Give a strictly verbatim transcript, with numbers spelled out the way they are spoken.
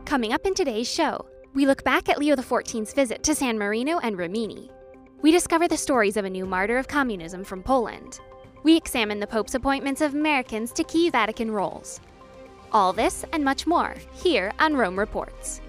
Coming up in today's show, we look back at Leo the fourteenth's visit to San Marino and Rimini. We discover the stories of a new martyr of communism from Poland. We examine the Pope's appointments of Americans to key Vatican roles. All this and much more, here on Rome Reports.